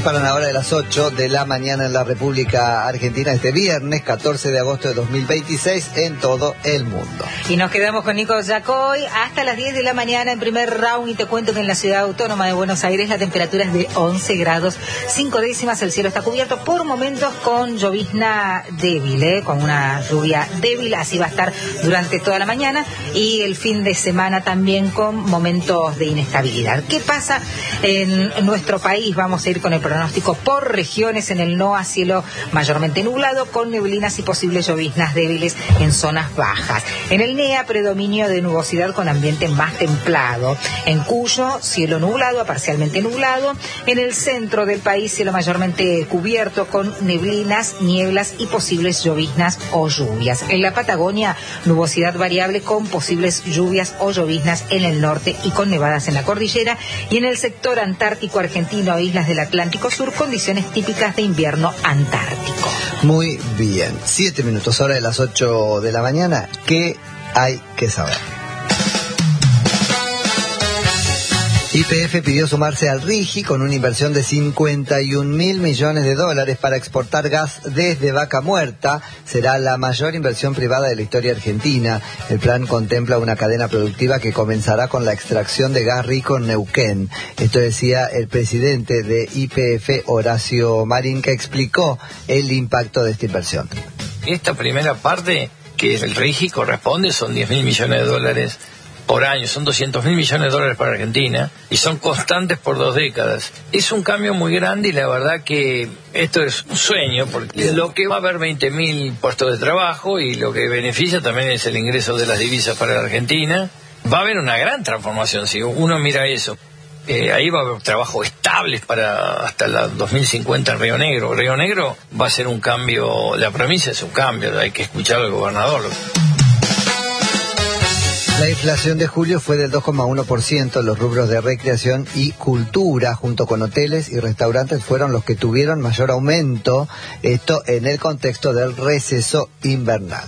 Para la hora de las 8 de la mañana en la República Argentina, este viernes 14 de agosto de 2026 en todo el mundo. Y nos quedamos con Nico Yacoy hasta las 10 de la mañana en primer round, y te cuento que en la ciudad autónoma de Buenos Aires la temperatura es de 11 grados 5 décimas, el cielo está cubierto por momentos con llovizna débil, con una lluvia débil, así va a estar durante toda la mañana y el fin de semana también con momentos de inestabilidad. ¿Qué pasa en nuestro país? Vamos a ir con el pronóstico por regiones. En el NOA, cielo mayormente nublado con neblinas y posibles lloviznas débiles en zonas bajas. En el NEA, predominio de nubosidad con ambiente más templado. En Cuyo, cielo nublado a parcialmente nublado. En el centro del país, cielo mayormente cubierto con neblinas, nieblas y posibles lloviznas o lluvias. En la Patagonia, nubosidad variable con posibles lluvias o lloviznas en el norte y con nevadas en la cordillera. Y en el sector antártico argentino, islas del Atlántico Sur, condiciones típicas de invierno antártico. Muy bien, 7 minutos, hora de las 8 de la mañana. ¿Qué hay que saber? YPF pidió sumarse al RIGI con una inversión de 51.000 millones de dólares para exportar gas desde Vaca Muerta. Será la mayor inversión privada de la historia argentina. El plan contempla una cadena productiva que comenzará con la extracción de gas rico en Neuquén. Esto decía el presidente de YPF, Horacio Marín, que explicó el impacto de esta inversión. Esta primera parte, que el RIGI corresponde, son 10.000 millones de dólares por año, son 200.000 millones de dólares para Argentina y son constantes por 2 décadas. Es un cambio muy grande y la verdad que esto es un sueño, porque lo que va a haber 20.000 puestos de trabajo y lo que beneficia también es el ingreso de las divisas para la Argentina. Va a haber una gran transformación si uno mira eso. Ahí va a haber trabajo estable para hasta la 2050 en Río Negro. Río Negro va a ser un cambio, la provincia es un cambio, hay que escuchar al gobernador. La inflación de julio fue del 2,1%. Los rubros de recreación y cultura, junto con hoteles y restaurantes, fueron los que tuvieron mayor aumento. Esto en el contexto del receso invernal.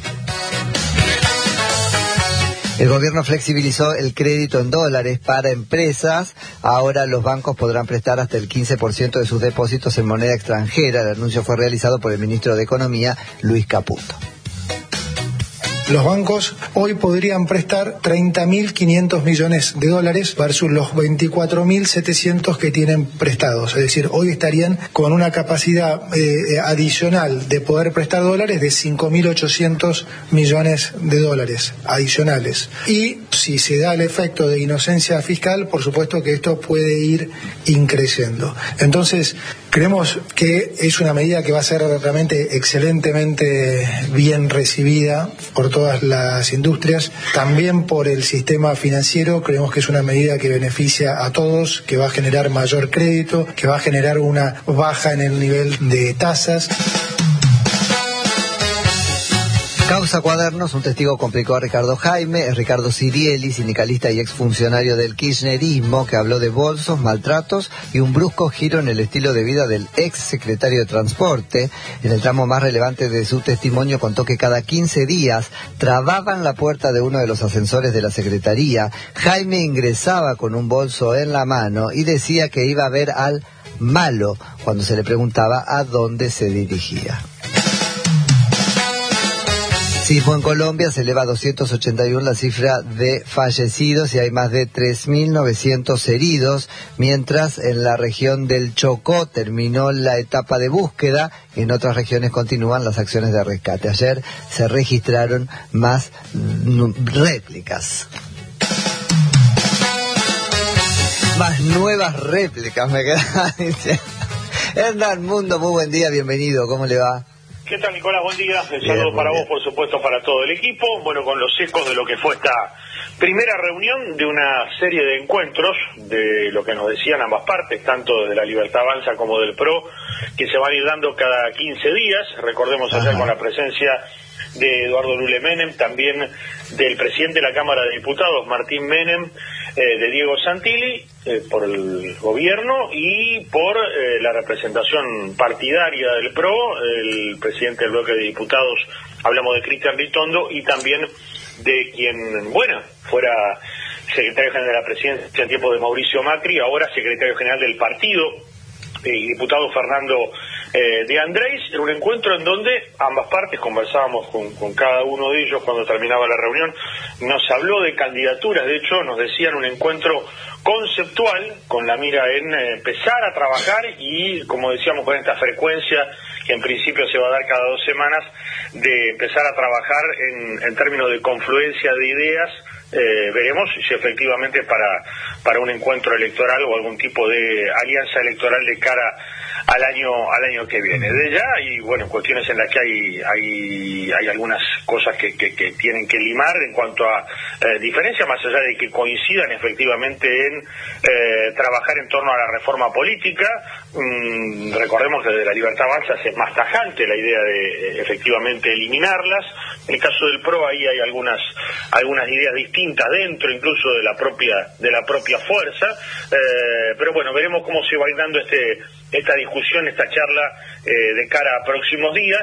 El gobierno flexibilizó el crédito en dólares para empresas. Ahora los bancos podrán prestar hasta el 15% de sus depósitos en moneda extranjera. El anuncio fue realizado por el ministro de Economía, Luis Caputo. Los bancos hoy podrían prestar 30.500 millones de dólares versus los 24.700 que tienen prestados. Es decir, hoy estarían con una capacidad adicional de poder prestar dólares de 5.800 millones de dólares adicionales. Y si se da el efecto de inocencia fiscal, por supuesto que esto puede ir increciendo. Entonces, creemos que es una medida que va a ser realmente excelentemente bien recibida por todas las industrias, también por el sistema financiero. Creemos que es una medida que beneficia a todos, que va a generar mayor crédito, que va a generar una baja en el nivel de tasas. Causa Cuadernos, un testigo complicó a Ricardo Jaime. Es Ricardo Sirieli, sindicalista y exfuncionario del kirchnerismo, que habló de bolsos, maltratos y un brusco giro en el estilo de vida del ex secretario de Transporte. En el tramo más relevante de su testimonio contó que cada 15 días trababan la puerta de uno de los ascensores de la Secretaría. Jaime ingresaba con un bolso en la mano y decía que iba a ver al malo cuando se le preguntaba a dónde se dirigía. Sismo en Colombia, se eleva a 281 la cifra de fallecidos y hay más de 3.900 heridos, mientras en la región del Chocó terminó la etapa de búsqueda y en otras regiones continúan las acciones de rescate. Ayer se registraron más réplicas. Más nuevas réplicas, me quedan diciendo. Hernán Mundo, muy buen día, bienvenido, ¿cómo le va? ¿Qué tal, Nicolás? Buen día. El saludo para vos, por supuesto, para todo el equipo. Bueno, con los ecos de lo que fue esta primera reunión de una serie de encuentros, de lo que nos decían ambas partes, tanto de la Libertad Avanza como del PRO, que se van a ir dando cada 15 días. Recordemos ayer con la presencia de Eduardo Lule Menem, también del presidente de la Cámara de Diputados, Martín Menem, de Diego Santilli, por el gobierno, y por la representación partidaria del PRO, el presidente del bloque de diputados, hablamos de Cristian Ritondo, y también de quien, fuera secretario general de la presidencia en tiempo de Mauricio Macri, ahora secretario general del partido y diputado Fernando de Andrés, en un encuentro en donde ambas partes conversábamos con cada uno de ellos cuando terminaba la reunión. Nos habló de candidaturas, de hecho nos decían un encuentro conceptual con la mira en empezar a trabajar y, como decíamos, con esta frecuencia que en principio se va a dar cada 2 semanas, de empezar a trabajar en términos de confluencia de ideas. Veremos si efectivamente para un encuentro electoral o algún tipo de alianza electoral de cara al año que viene. De ya hay, bueno, cuestiones en las que hay algunas cosas que tienen que limar en cuanto a diferencia, más allá de que coincidan efectivamente en trabajar en torno a la reforma política. Recordemos que desde la Libertad Avanza es más tajante la idea de efectivamente eliminarlas. En el caso del PRO ahí hay algunas ideas distintas dentro incluso de la propia fuerza, pero bueno, veremos cómo se va a ir dando esta discusión, esta charla de cara a próximos días,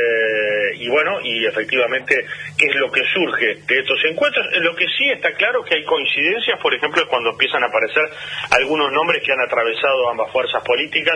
y bueno, y efectivamente qué es lo que surge de estos encuentros. Lo que sí está claro que hay coincidencias, por ejemplo, cuando empiezan a aparecer algunos nombres que han atravesado ambas fuerzas políticas,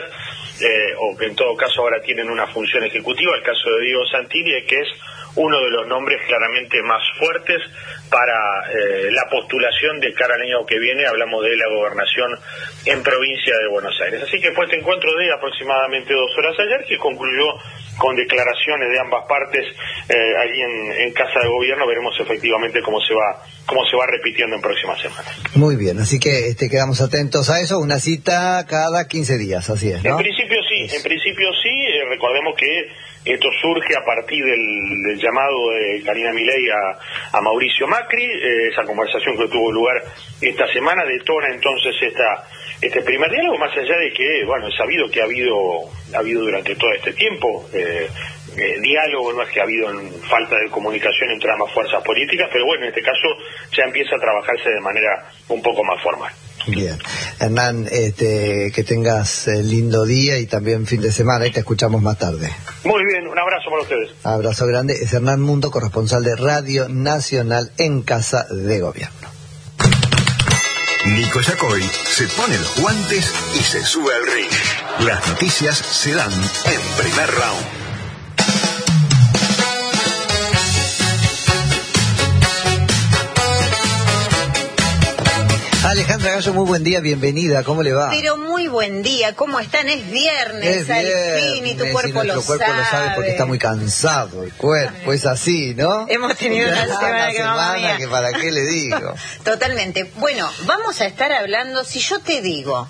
o que en todo caso ahora tienen una función ejecutiva. El caso de Diego Santilli, que es uno de los nombres claramente más fuertes para la postulación de cara al año que viene. Hablamos de la gobernación en provincia de Buenos Aires. Así que fue este encuentro de aproximadamente 2 horas ayer, que concluyó con declaraciones de ambas partes allí en Casa de Gobierno. Veremos efectivamente cómo se va repitiendo en próximas semanas. Muy bien, así que quedamos atentos a eso. Una cita cada 15 días, así es, ¿no? En principio sí, recordemos que esto surge a partir del llamado de Karina Milei a Mauricio Macri. Esa conversación que tuvo lugar esta semana detona entonces este primer diálogo, más allá de que, bueno, es sabido que ha habido durante todo este tiempo diálogo, no es que ha habido falta de comunicación entre ambas fuerzas políticas, pero bueno, en este caso ya empieza a trabajarse de manera un poco más formal. Bien. Hernán, que tengas lindo día y también fin de semana, y te escuchamos más tarde. Muy bien, un abrazo para ustedes. Abrazo grande. Es Hernán Mundo, corresponsal de Radio Nacional en Casa de Gobierno. Nico Yacoy se pone los guantes y se sube al ring. Las noticias se dan en Primer Round. Alejandra Gallo, muy buen día, bienvenida, ¿cómo le va? Pero muy buen día, ¿cómo están? Es viernes, al fin, y tu cuerpo lo sabe. Nuestro cuerpo lo sabe porque está muy cansado el cuerpo, es así, ¿no? Hemos tenido una semana que para qué le digo. Totalmente. Bueno, vamos a estar hablando, si yo te digo,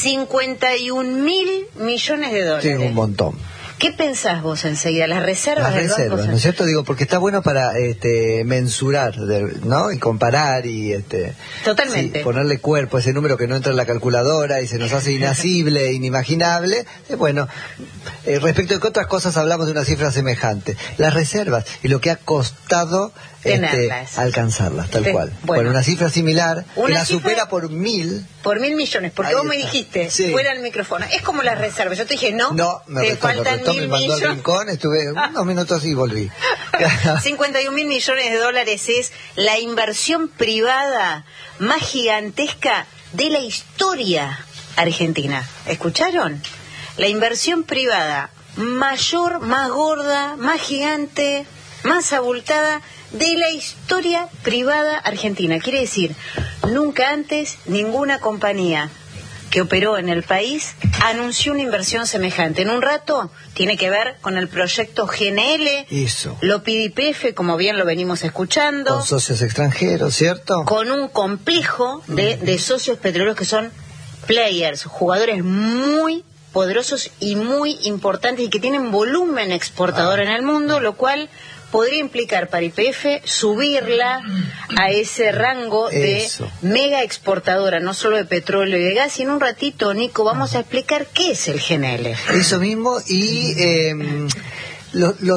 51.000 millones de dólares. Sí, un montón. ¿Qué pensás vos enseguida? Las reservas del banco. ¿No es cierto? Digo, porque está bueno para mensurar, ¿no? Y comparar y totalmente. Sí, ponerle cuerpo a ese número que no entra en la calculadora y se nos hace inasible, inimaginable. Bueno, respecto de que otras cosas hablamos de una cifra semejante. Las reservas y lo que ha costado alcanzarlas, tal cual. Bueno, una cifra similar, que la supera por 1.000. Por 1.000 millones, porque vos me dijiste, fuera el micrófono, es como las reservas. Yo te dije, no, me faltan 1.000 me mandó al rincón, estuve unos minutos y volví. 51.000 millones de dólares es la inversión privada más gigantesca de la historia argentina. ¿Escucharon? La inversión privada mayor, más gorda, más gigante, más abultada de la historia privada argentina. Quiere decir, nunca antes ninguna compañía que operó en el país anunció una inversión semejante. En un rato tiene que ver con el proyecto GNL, lo pide YPF, como bien lo venimos escuchando. Con socios extranjeros, ¿cierto? Con un complejo de socios petroleros que son players, jugadores muy poderosos y muy importantes y que tienen volumen exportador en el mundo, lo cual podría implicar para YPF subirla a ese rango de mega exportadora, no solo de petróleo y de gas. Y en un ratito, Nico, vamos a explicar qué es el GNL. Eso mismo, y los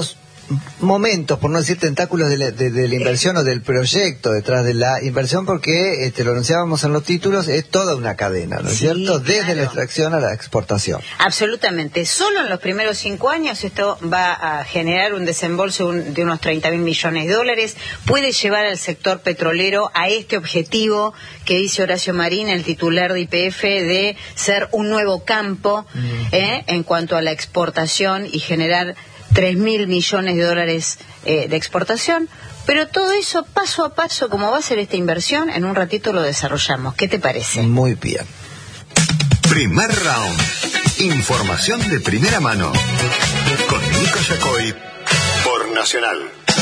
momentos, por no decir tentáculos de la inversión o del proyecto detrás de la inversión, porque lo anunciábamos en los títulos, es toda una cadena, ¿no es cierto? Desde claro. la extracción a la exportación. Absolutamente. Solo en los primeros 5 años esto va a generar un desembolso de unos 30.000 millones de dólares. Puede llevar al sector petrolero a este objetivo que dice Horacio Marín, el titular de YPF, de ser un nuevo campo en cuanto a la exportación y generar 3.000 millones de dólares de exportación, pero todo eso paso a paso, como va a ser esta inversión, en un ratito lo desarrollamos. ¿Qué te parece? Muy bien. Primer round. Información de primera mano. Con Nico Yacoy por Nacional.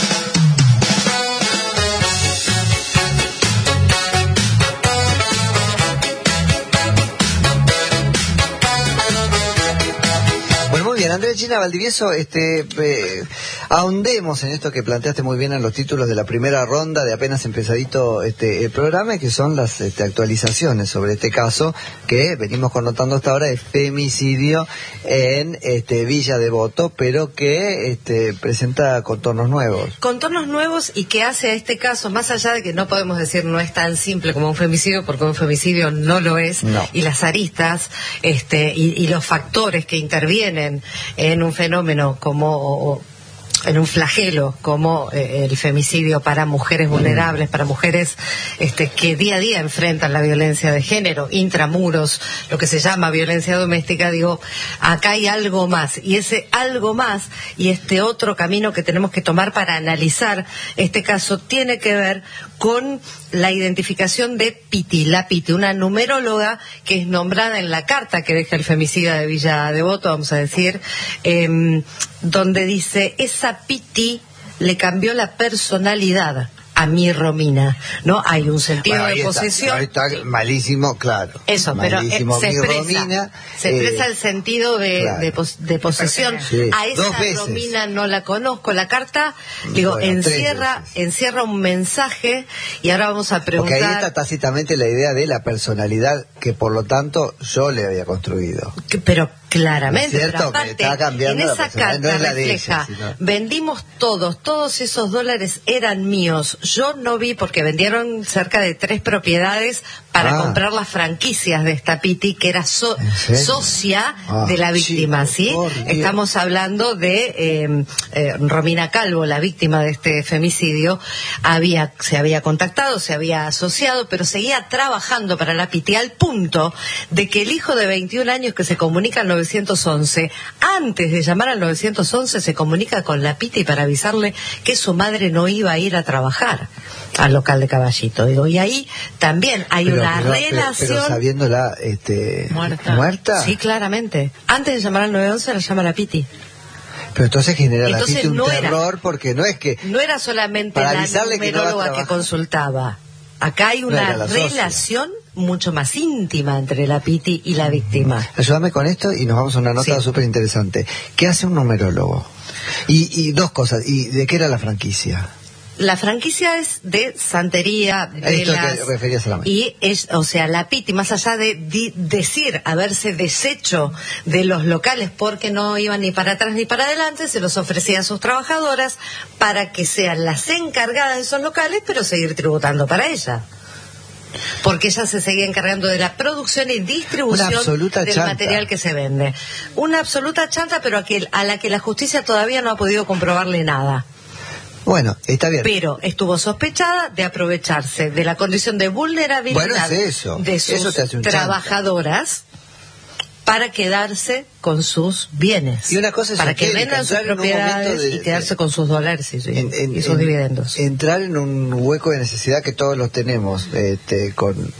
Bueno, muy bien, Andrea China Valdivieso, ahondemos en esto que planteaste muy bien en los títulos de la primera ronda de apenas empezadito el programa, que son las actualizaciones sobre este caso que venimos connotando hasta ahora de femicidio en Villa Devoto, pero que presenta contornos nuevos. Contornos nuevos y que hace a este caso, más allá de que no podemos decir no es tan simple como un femicidio, porque un femicidio no lo es, no. Y las aristas y los factores que intervienen en un fenómeno como en un flagelo como el femicidio para mujeres vulnerables, para mujeres que día a día enfrentan la violencia de género, intramuros, lo que se llama violencia doméstica. Digo, acá hay algo más, y ese algo más y este otro camino que tenemos que tomar para analizar este caso tiene que ver con la identificación de Piti, la Piti, una numeróloga que es nombrada en la carta que deja el femicida de Villa Devoto, vamos a decir, donde dice: esa Piti le cambió la personalidad a mi Romina, ¿no? Hay un sentido de posesión. Ahí está malísimo, claro. Eso, malísimo, pero Romina, se expresa el sentido claro. de posesión. Sí. A esa Romina no la conozco. La carta, digo, bueno, encierra un mensaje, y ahora vamos a preguntar. Porque ahí está tácitamente la idea de la personalidad que por lo tanto yo le había construido. Pero claramente, ¿no es cierto? pero aparte, está cambiando en esa carta no es la refleja, de ella, sino... vendimos todos esos dólares eran míos. Yo no vi, porque vendieron cerca de 3 propiedades para comprar las franquicias de esta Piti, que era socia de la víctima, ¿sí? Estamos hablando de Romina Calvo, la víctima de este femicidio. Se había contactado, se había asociado, pero seguía trabajando para la Piti, al punto de que el hijo de 21 años que se comunica al 911, antes de llamar al 911 se comunica con la Piti para avisarle que su madre no iba a ir a trabajar al local de Caballito. Digo, y ahí también hay una relación. Pero sabiéndola muerta. Sí, claramente. Antes de llamar al 911 la llama la Piti. Pero entonces genera la Entonces Piti un no terror, porque no es que... No era solamente la numeróloga que consultaba. Acá hay una relación mucho más íntima entre la Piti y la víctima. Ayúdame con esto y nos vamos a una nota súper interesante. ¿Qué hace un numerólogo? Y dos cosas. ¿Y de qué era la franquicia? La franquicia es de santería, esto que referías a la y es, o sea, la Piti, más allá de decir haberse deshecho de los locales porque no iban ni para atrás ni para adelante, se los ofrecía a sus trabajadoras para que sean las encargadas de esos locales, pero seguir tributando para ella. Porque ella se seguía encargando de la producción y distribución del material que se vende. Una absoluta chanta, pero a la que la justicia todavía no ha podido comprobarle nada. Bueno, está bien. Pero estuvo sospechada de aprovecharse de la condición de vulnerabilidad de sus trabajadoras para quedarse con sus bienes. Y una cosa es para que vendan sus propiedades y quedarse con sus dólares y sus dividendos. Entrar en un hueco de necesidad que todos los tenemos, con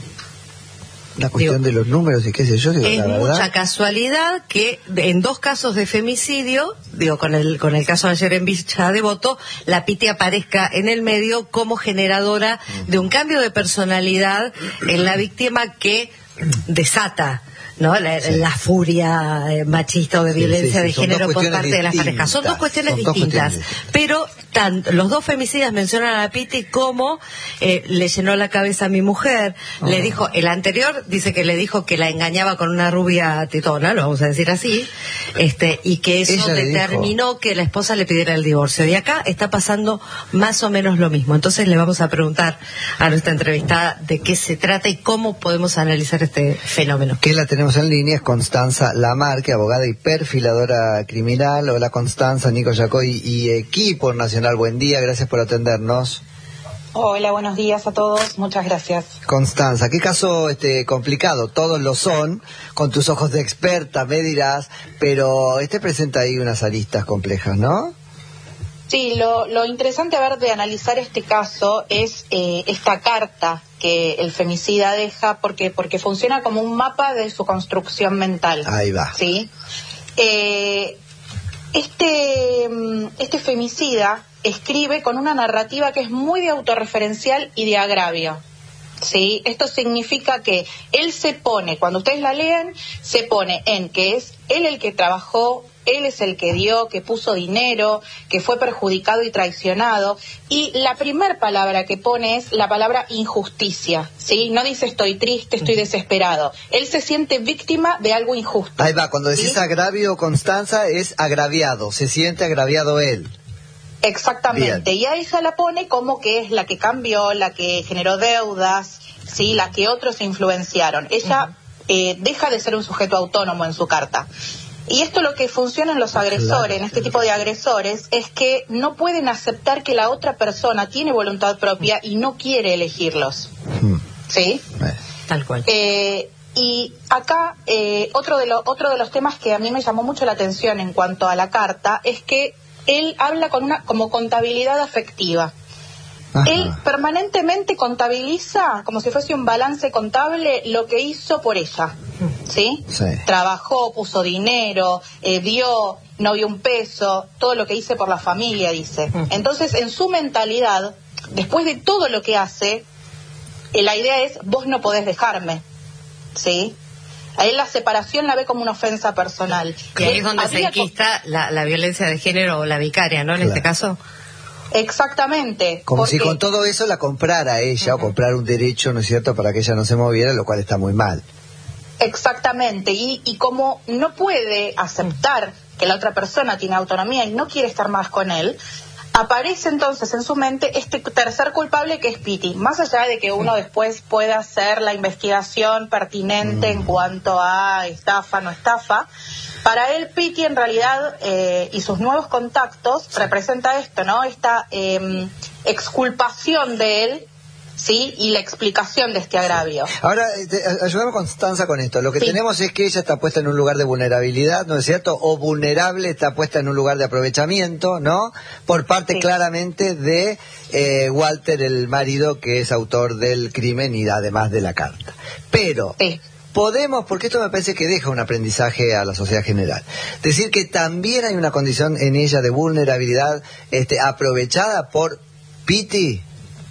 la cuestión de los números y qué sé yo. Es mucha casualidad que en 2 casos de femicidio, con el caso de ayer en Villa Devoto, la Piti aparezca en el medio como generadora de un cambio de personalidad en la víctima que desata, ¿no? La furia machista o de violencia de género por parte de las parejas. Son dos cuestiones distintas. Pero los dos femicidas mencionan a Pitti como le llenó la cabeza a mi mujer, le dijo, el anterior dice que le dijo que la engañaba con una rubia titona, lo vamos a decir así, y que eso determinó que la esposa le pidiera el divorcio. Y acá está pasando más o menos lo mismo. Entonces le vamos a preguntar a nuestra entrevistada de qué se trata y cómo podemos analizar este fenómeno. Que la tenemos en línea, es Constanza Lamarque, abogada y perfiladora criminal. Hola Constanza, Nico Yacoy y equipo nacional, buen día, gracias por atendernos. Hola, buenos días a todos, muchas gracias. Constanza, qué caso complicado, todos lo son, con tus ojos de experta me dirás, pero presenta ahí unas aristas complejas, ¿no? Sí, lo interesante de analizar este caso es esta carta que el femicida deja, porque funciona como un mapa de su construcción mental. Ahí va. ¿Sí? Este femicida escribe con una narrativa que es muy de autorreferencial y de agravio. ¿Sí? Esto significa que él se pone, cuando ustedes la leen, se pone en que es él el que trabajó, él es el que dio, que puso dinero, que fue perjudicado y traicionado, y la primer palabra que pone es la palabra injusticia, ¿sí? No dice estoy triste, estoy desesperado. Él se siente víctima de algo injusto. Ahí va, cuando decís agravio, Constanza, es agraviado, se siente agraviado él. Exactamente. Bien. Y a ella la pone como que es la que cambió, la que generó deudas, ¿sí? La que otros influenciaron. Ella deja de ser un sujeto autónomo en su carta. Y esto lo que funciona en los agresores, en este tipo de agresores, es que no pueden aceptar que la otra persona tiene voluntad propia y no quiere elegirlos. ¿Sí? Tal cual. Y acá otro de los temas que a mí me llamó mucho la atención en cuanto a la carta es que él habla como contabilidad afectiva. Ajá. Él permanentemente contabiliza, como si fuese un balance contable, lo que hizo por ella. ¿Sí? Sí. Trabajó, puso dinero, no vio un peso, todo lo que hice por la familia, dice. Entonces, en su mentalidad, después de todo lo que hace, la idea es, vos no podés dejarme. ¿Sí? A él la separación la ve como una ofensa personal. Y ahí es donde se enquista la violencia de género o la vicaria, ¿no? En este caso. Exactamente. Como si con todo eso la comprara ella, o comprar un derecho, ¿no es cierto?, para que ella no se moviera, lo cual está muy mal. Exactamente. Y como no puede aceptar que la otra persona tiene autonomía y no quiere estar más con él, aparece entonces en su mente este tercer culpable que es Pitti. Más allá de que uno después pueda hacer la investigación pertinente en cuanto a estafa, no estafa, para él Pitti en realidad y sus nuevos contactos representa esto, ¿no? Esta exculpación de él, ¿sí? Y la explicación de este agravio. Ahora, ayúdame Constanza con esto. Lo que tenemos es que ella está puesta en un lugar de vulnerabilidad, ¿no es cierto? O vulnerable, está puesta en un lugar de aprovechamiento, ¿no? Por parte claramente de Walter, el marido, que es autor del crimen y además de la carta. Pero podemos, porque esto me parece que deja un aprendizaje a la sociedad general, decir que también hay una condición en ella de vulnerabilidad aprovechada por Pitti.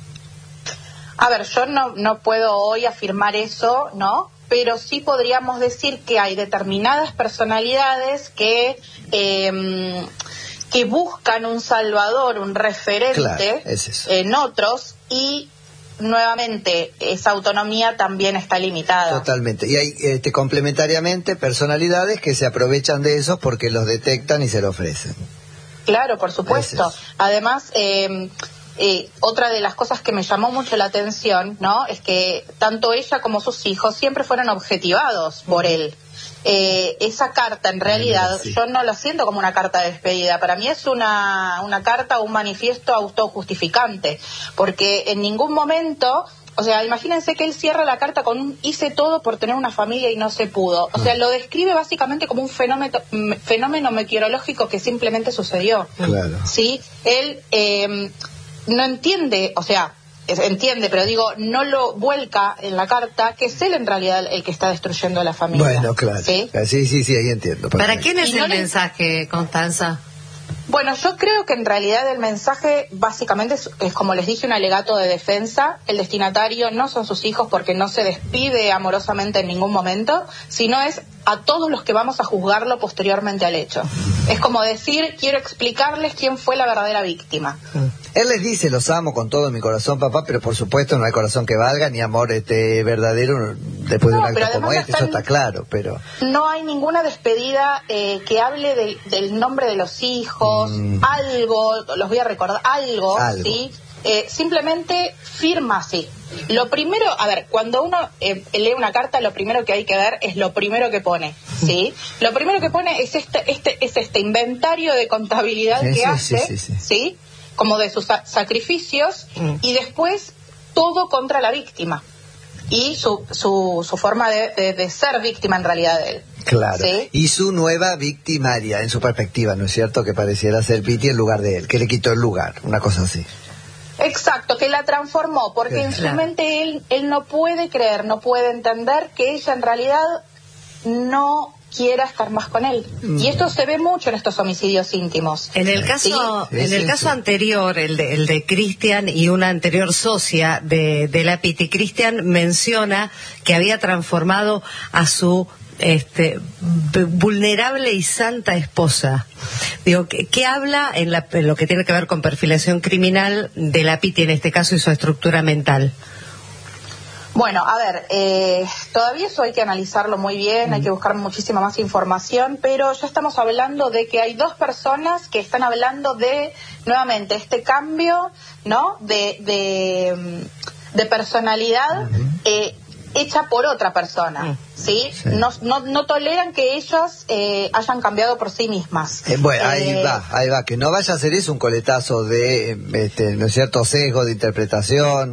A ver, yo no puedo hoy afirmar eso, ¿no? Pero sí podríamos decir que hay determinadas personalidades que buscan un salvador, un referente en otros, y nuevamente esa autonomía también está limitada. Totalmente. Y hay complementariamente personalidades que se aprovechan de eso porque los detectan y se lo ofrecen. Claro, por supuesto. Además, otra de las cosas que me llamó mucho la atención, ¿no?, es que tanto ella como sus hijos siempre fueron objetivados por él. Esa carta, en realidad, yo no la siento como una carta de despedida. Para mí es una carta o un manifiesto autojustificante, porque en ningún momento, o sea, imagínense que él cierra la carta con hice todo por tener una familia y no se pudo. O sea, lo describe básicamente como un fenómeno meteorológico que simplemente sucedió. Claro. ¿Sí? Él no entiende, o sea, entiende, pero digo, no lo vuelca en la carta, que es él en realidad el que está destruyendo a la familia. Bueno, claro. Sí, ahí entiendo. ¿Para quién es el mensaje, Constanza? Bueno, yo creo que en realidad el mensaje básicamente es, como les dije, un alegato de defensa. El destinatario no son sus hijos porque no se despide amorosamente en ningún momento, sino es a todos los que vamos a juzgarlo posteriormente al hecho. Es como decir, quiero explicarles quién fue la verdadera víctima. Él les dice, los amo con todo mi corazón, papá, pero por supuesto no hay corazón que valga, ni amor verdadero después de un acto como este, eso está claro, pero... No hay ninguna despedida que hable del nombre de los hijos, algo, los voy a recordar, algo. ¿Sí? Simplemente firma así. Lo primero, a ver, cuando uno lee una carta, lo primero que hay que ver es lo primero que pone, ¿sí? Lo primero que pone es este inventario de contabilidad que hace, ¿sí? Como de sus sacrificios, y después todo contra la víctima y su forma de ser víctima en realidad de él. Claro, ¿sí? Y su nueva victimaria en su perspectiva, ¿no es cierto? Que pareciera ser Piti en lugar de él, que le quitó el lugar, una cosa así. Exacto, que la transformó, porque en su mente él no puede creer, no puede entender que ella en realidad no quiera estar más con él. Y esto se ve mucho en estos homicidios íntimos. En el caso, anterior, el de Cristian y una anterior socia de la Piti, Cristian menciona que había transformado a su vulnerable y santa esposa. Digo, ¿qué habla en lo que tiene que ver con perfilación criminal de la Piti en este caso y su estructura mental? Bueno, a ver, todavía eso hay que analizarlo muy bien, hay que buscar muchísima más información, pero ya estamos hablando de que hay dos personas que están hablando de, nuevamente, este cambio, ¿no?, de personalidad hecha por otra persona, ¿sí? No toleran que ellas hayan cambiado por sí mismas. Bueno, ahí va, que no vaya a ser eso un coletazo de, ¿no es cierto?, sesgo de interpretación.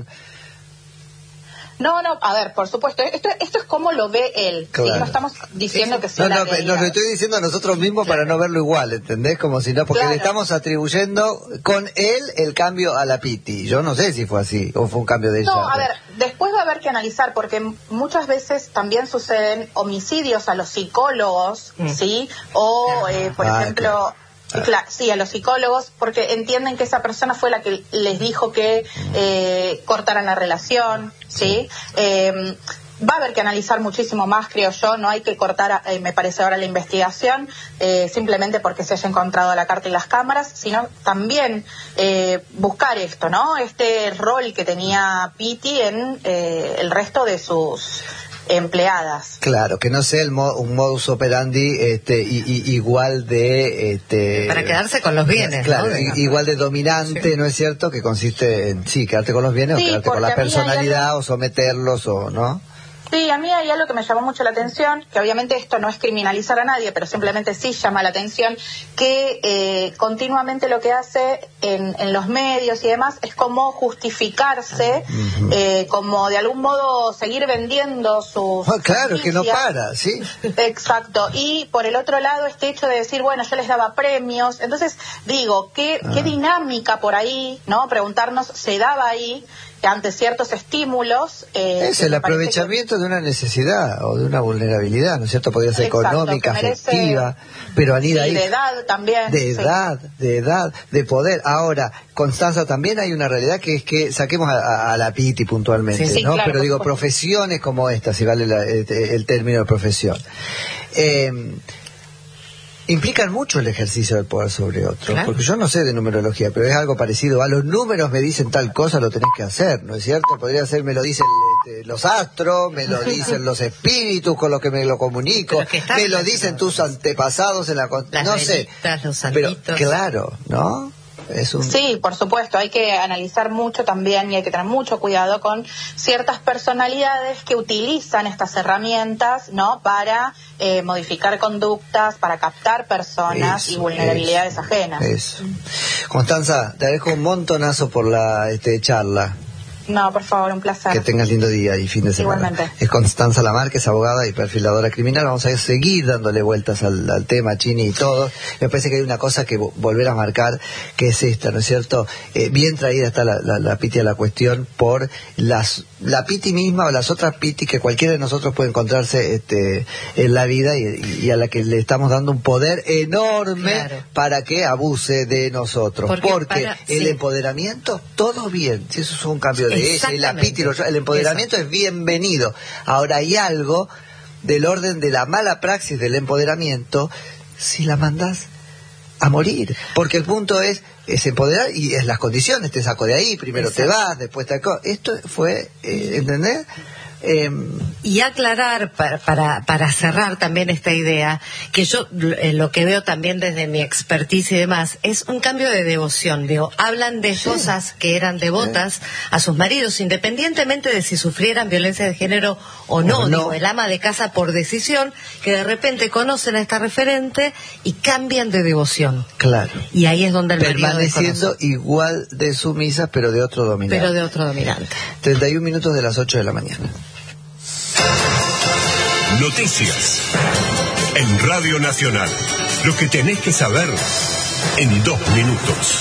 No, a ver, por supuesto, esto es como lo ve él, claro. ¿Sí? No estamos diciendo que sea nos lo estoy diciendo a nosotros mismos para no verlo igual, ¿entendés? Como si no, porque le estamos atribuyendo con él el cambio a la Piti. Yo no sé si fue así, o fue un cambio de ella. No, a ver, después va a haber que analizar, porque muchas veces también suceden homicidios a los psicólogos, ¿sí? O, por ejemplo... Sí, a los psicólogos, porque entienden que esa persona fue la que les dijo que cortaran la relación, ¿sí? Va a haber que analizar muchísimo más, creo yo, no hay que cortar, me parece ahora, la investigación, simplemente porque se haya encontrado la carta y las cámaras, sino también buscar esto, ¿no? Este rol que tenía Piti en el resto de sus empleadas. Claro, que no sea un modus operandi igual de... para quedarse con los bienes, claro, ¿no? Igual de dominante, ¿no es cierto? Que consiste en, quedarte con los bienes o quedarte con la personalidad o someterlos o, ¿no? Sí, a mí hay algo que me llamó mucho la atención, que obviamente esto no es criminalizar a nadie, pero simplemente sí llama la atención, que continuamente lo que hace en los medios y demás es como justificarse, como de algún modo seguir vendiendo sus... claro, que no para, ¿sí? Exacto, y por el otro lado este hecho de decir, bueno, yo les daba premios, entonces digo, ¿qué dinámica por ahí, no? Preguntarnos, ¿se daba ahí ante ciertos estímulos? Es el aprovechamiento de una necesidad o de una vulnerabilidad, ¿no es cierto? Podría ser económica, afectiva, pero anida ahí. De edad también. De edad, de poder. Ahora, Constanza, también hay una realidad que es que saquemos a la Piti puntualmente, ¿no? Claro, pero digo, profesiones como esta, si vale el término de profesión. Implican mucho el ejercicio del poder sobre otro, claro. Porque yo no sé de numerología, pero es algo parecido. A los números me dicen tal cosa, lo tenés que hacer, ¿no es cierto? Podría ser, me lo dicen los astros, me lo dicen los espíritus con los que me lo comunico, me lo dicen tus antepasados en la... no sé, los pero claro, ¿no? Sí, por supuesto, hay que analizar mucho también y hay que tener mucho cuidado con ciertas personalidades que utilizan estas herramientas, ¿no? Para modificar conductas, para captar personas y vulnerabilidades ajenas. Constanza, te agradezco un montonazo por la charla. No, por favor, un placer. Que tengas lindo día y fin de semana. Igualmente. Es Constanza Lamarque, abogada y perfiladora criminal. Vamos a seguir dándole vueltas al tema, Chini, y todo. Me parece que hay una cosa que volver a marcar, que es esta, ¿no es cierto? Bien traída está la Piti a la cuestión por la Piti misma o las otras Piti que cualquiera de nosotros puede encontrarse en la vida y a la que le estamos dando un poder enorme, claro, para que abuse de nosotros. Porque el empoderamiento, todo bien. Si eso es un cambio de ella y la Piti, el empoderamiento es bienvenido. Ahora hay algo del orden de la mala praxis del empoderamiento si la mandás a morir, porque el punto es empoderar y es las condiciones, te saco de ahí, primero te vas, después te... Esto fue, ¿entendés? Y aclarar, para cerrar también esta idea, que yo lo que veo también desde mi expertise y demás, es un cambio de devoción. Digo, hablan de esposas que eran devotas a sus maridos, independientemente de si sufrieran violencia de género o no. Digo, el ama de casa por decisión, que de repente conocen a esta referente y cambian de devoción. Claro. Y ahí es donde el marido permaneciendo igual de sumisas, pero de otro dominante. 31 minutos de las 8 de la mañana. Noticias en Radio Nacional. Lo que tenés que saber en 2 minutos.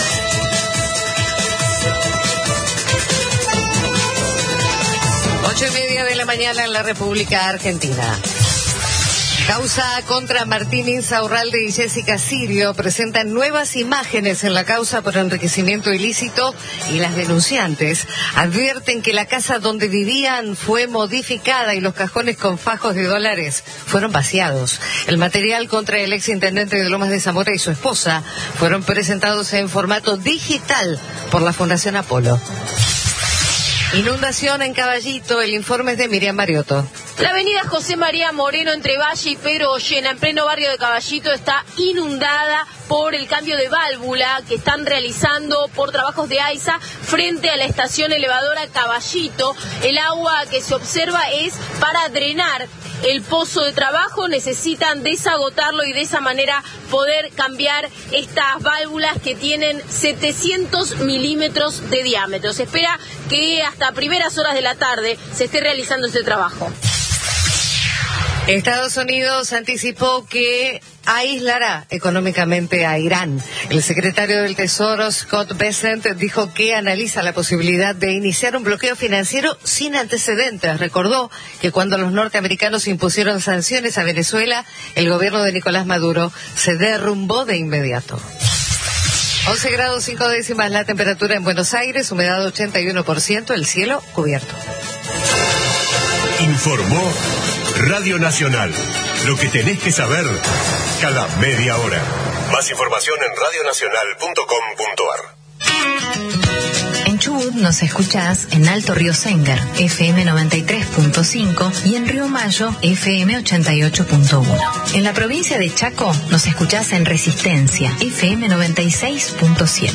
8:30 de la mañana en la República Argentina. Causa contra Martín Insaurralde y Jessica Sirio presentan nuevas imágenes en la causa por enriquecimiento ilícito y las denunciantes advierten que la casa donde vivían fue modificada y los cajones con fajos de dólares fueron vaciados. El material contra el exintendente de Lomas de Zamora y su esposa fueron presentados en formato digital por la Fundación Apolo. Inundación en Caballito, el informe es de Miriam Mariotto. La avenida José María Moreno entre Valle y Pedro Ollena, en pleno barrio de Caballito, está inundada por el cambio de válvula que están realizando por trabajos de AISA frente a la estación elevadora Caballito. El agua que se observa es para drenar el pozo de trabajo, necesitan desagotarlo y de esa manera poder cambiar estas válvulas que tienen 700 milímetros de diámetro. Se espera que hasta primeras horas de la tarde se esté realizando ese trabajo. Estados Unidos anticipó que aislará económicamente a Irán. El secretario del Tesoro, Scott Bessent, dijo que analiza la posibilidad de iniciar un bloqueo financiero sin antecedentes. Recordó que cuando los norteamericanos impusieron sanciones a Venezuela, el gobierno de Nicolás Maduro se derrumbó de inmediato. 11 grados 5 décimas la temperatura en Buenos Aires, humedad 81%, el cielo cubierto. Informó Radio Nacional. Lo que tenés que saber cada media hora. Más información en radionacional.com.ar. En Chubut nos escuchás en Alto Río Sengar, FM 93.5 y en Río Mayo, FM 88.1. En la provincia de Chaco nos escuchás en Resistencia, FM 96.7.